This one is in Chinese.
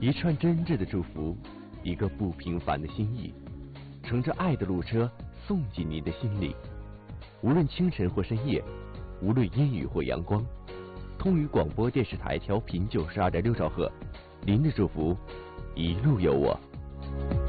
一串真挚的祝福，一个不平凡的心意，乘着爱的路车送进您的心里。无论清晨或深夜，无论阴雨或阳光，通宇广播电视台调频92.6兆赫，您的祝福一路有我。